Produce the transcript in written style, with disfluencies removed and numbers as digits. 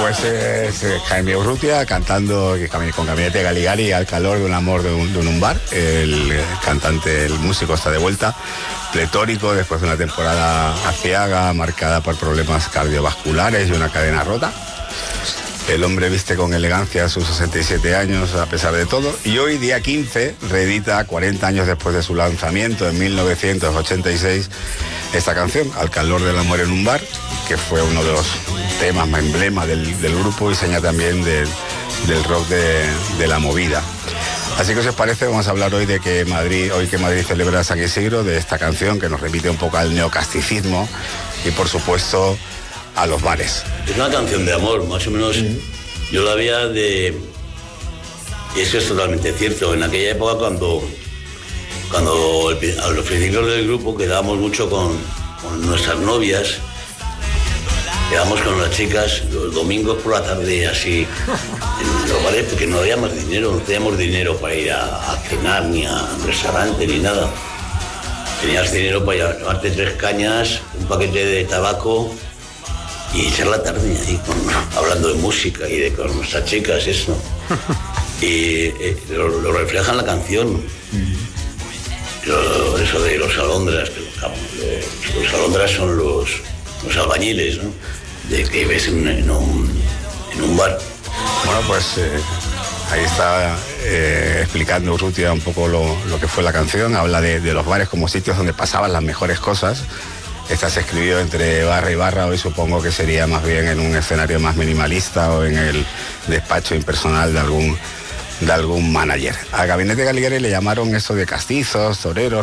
pues es Jaime Urrutia cantando con Gabinete Caligari al calor de un amor de un bar. El cantante, el músico está de vuelta, pletórico después de una temporada aciaga, marcada por problemas cardiovasculares y una cadena rota. El hombre viste con elegancia a sus 67 años a pesar de todo, y hoy, día 15, reedita 40 años después de su lanzamiento en 1986 esta canción, Al calor del amor en un bar, que fue uno de los temas más emblemas del grupo y seña también del rock de la movida. Así que, si os parece, vamos a hablar hoy de que Madrid celebra San Isidro, de esta canción que nos remite un poco al neocasticismo y, por supuesto, a los bares. Es una canción de amor, más o menos. Yo la veía y eso es totalmente cierto. En aquella época, cuando a los principios del grupo quedábamos mucho con nuestras novias, quedábamos con las chicas los domingos por la tarde, así, en los bares, porque no había más dinero, no teníamos dinero para ir a cenar, ni a un restaurante, ni nada. Tenías dinero para llevarte 3 cañas, un paquete de tabaco y echar la tarde ahí hablando de música y con nuestras chicas, eso. Y lo refleja en la canción. Eso de los alondras, los alondras son los albañiles, ¿no? De que ves en un bar. Bueno, pues ahí está explicando Urrutia un poco lo que fue la canción. Habla de los bares como sitios donde pasaban las mejores cosas. Esta se escribió entre barra y barra, hoy supongo que sería más bien en un escenario más minimalista o en el despacho impersonal de algún manager. A Gabinete Caligari le llamaron eso de castizos, toreros,